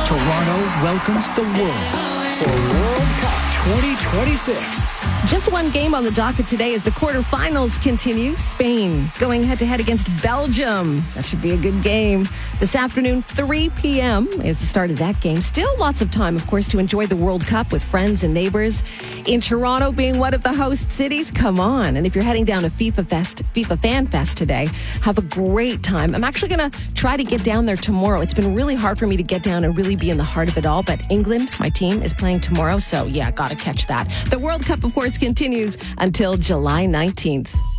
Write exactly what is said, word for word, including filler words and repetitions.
Toronto welcomes the world for World Cup twenty twenty-six. Just one game on the docket today as the quarterfinals continue. Spain going head-to-head against Belgium. That should be a good game. This afternoon, three p.m. is the start of that game. Still lots of time, of course, to enjoy the World Cup with friends and neighbors. In Toronto, being one of the host cities, come on. And if you're heading down to FIFA Fest, FIFA Fan Fest today, have a great time. I'm actually going to try to get down there tomorrow. It's been really hard for me to get down and really be in the heart of it all. But England, my team, is playing tomorrow. So, yeah, got to catch that. The World Cup, of course, continues until July nineteenth.